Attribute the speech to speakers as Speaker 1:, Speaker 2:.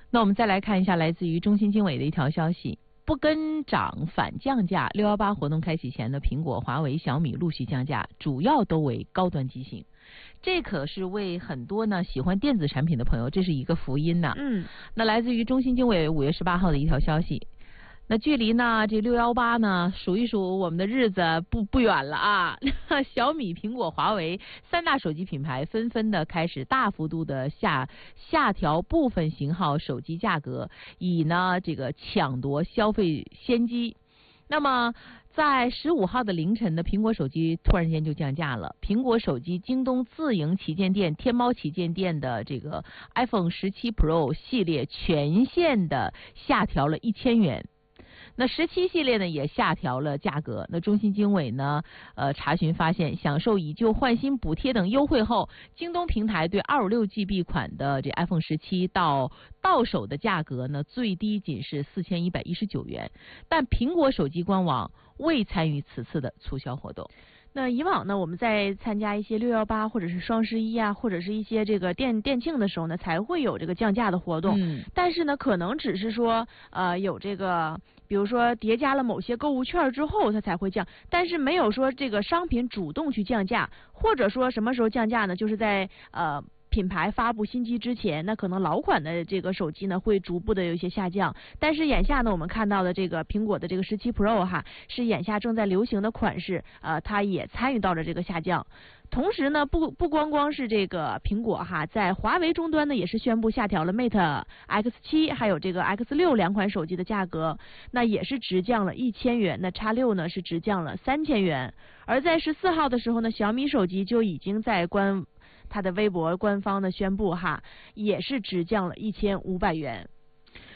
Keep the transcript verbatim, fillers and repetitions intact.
Speaker 1: 那我们再来看一下来自于中信经纬的一条消息。不跟涨反降价，六一八活动开启前的苹果、华为、小米陆续降价，主要都为高端机型。这可是为很多呢喜欢电子产品的朋友，这是一个福音呐。
Speaker 2: 嗯，
Speaker 1: 那来自于中信经纬五月十八号的一条消息。那距离呢这六一八呢数一数我们的日子不不远了啊！小米、苹果、华为三大手机品牌纷纷的开始大幅度的下下调部分型号手机价格，以呢这个抢夺消费先机。那么在十五号的凌晨的苹果手机突然间就降价了，苹果手机京东自营旗舰店、天猫旗舰店的这个 iPhone 十七 Pro 系列全线的下调了一千元。那十七系列呢也下调了价格。那中信经纬呢，呃，查询发现，享受以旧换新补贴等优惠后，京东平台对二十六 G B 款的这 iPhone 十七到到手的价格呢，最低仅是四千一百一十九元。但苹果手机官网未参与此次的促销活动。
Speaker 2: 那以往呢，我们在参加一些六一八或者是双十一啊，或者是一些这个店店庆的时候呢，才会有这个降价的活动。
Speaker 1: 嗯，
Speaker 2: 但是呢，可能只是说呃有这个，比如说叠加了某些购物券之后，它才会降，但是没有说这个商品主动去降价，或者说什么时候降价呢？就是在呃。品牌发布新机之前，那可能老款的这个手机呢会逐步的有一些下降，但是眼下呢，我们看到的这个苹果的这个十七 Pro 哈，是眼下正在流行的款式，呃，它也参与到了这个下降。同时呢，不不光光是这个苹果哈，在华为终端呢也是宣布下调了 Mate X 七还有这个 X 六两款手机的价格，那也是直降了一千元，那 X 六呢是直降了三千元。而在十四号的时候呢，小米手机就已经在官它的微博官方的宣布哈，也是直降了一千五百元。